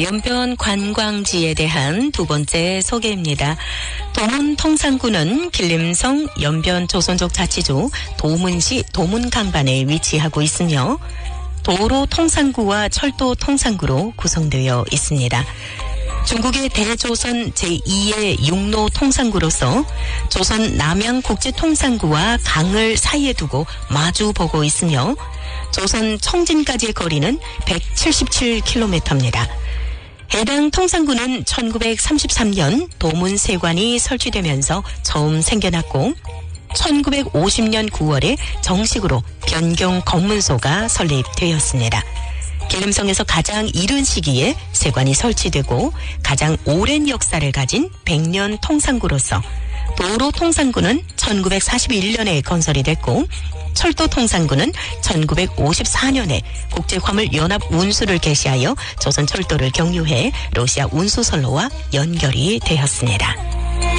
연변 관광지에 대한 두 번째 소개입니다. 도문 통상구는 길림성 연변 조선족 자치주 도문시 도문강반에 위치하고 있으며 도로 통상구와 철도 통상구로 구성되어 있습니다. 중국의 대조선 제2의 육로 통상구로서 조선 남양국제통상구와 강을 사이에 두고 마주보고 있으며 조선 청진까지의 거리는 177km입니다. 해당 통상구는 1933년 도문세관이 설치되면서 처음 생겨났고 1950년 9월에 정식으로 변경 검문소가 설립되었습니다. 길림성에서 가장 이른 시기에 세관이 설치되고 가장 오랜 역사를 가진 100년 통상구로서 도로 통상구는 1941년에 건설이 됐고 철도 통상구는 1954년에 국제화물연합 운수를 개시하여 조선철도를 경유해 러시아 운수선로와 연결이 되었습니다.